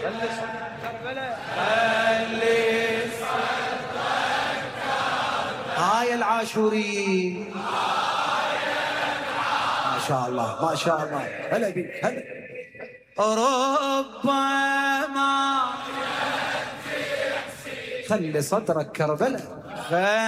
هاي العاشوري ما شاء الله ما شاء الله. هلا بك هلا. ربما خلي صدرك كربلة.